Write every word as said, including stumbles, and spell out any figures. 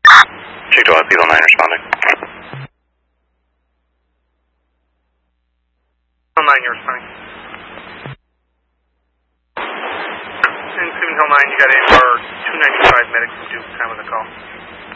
Chief Dog, Beetle nine responding. Hill nine, you're responding. In Seven Hill nine, you got A R two ninety-five medic from Duke, time of the call.